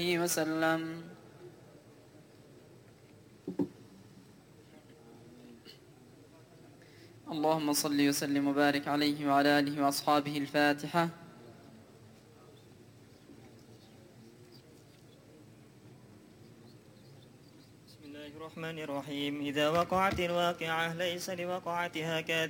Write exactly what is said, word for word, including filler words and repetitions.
وسلم. اللهم صل وسلم وبارك عليه وعلى آله وأصحابه. الفاتحة. بسم الله الرحمن الرحيم. إذا وقعت الواقعة ليس لوقعتها كاذبة